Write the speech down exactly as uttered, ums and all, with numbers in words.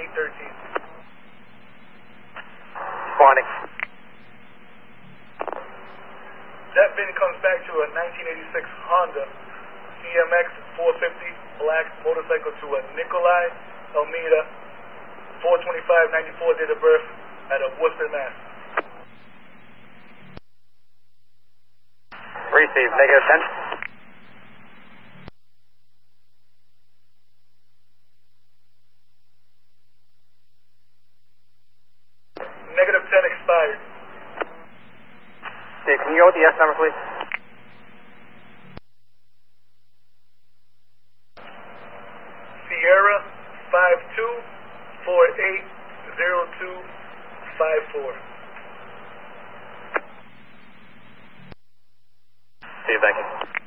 eight thirteen. Responding. That VIN comes back to a nineteen eighty-six Honda C M X four fifty black motorcycle to a Nikolai Almeida, four twenty-five ninety-four date of birth at a Worcester, Mass. Receive, negative ten. Negative ten expired. Steve, can you go with the S number, please? Sierra five two four eight zero two five four. Steve, thank you.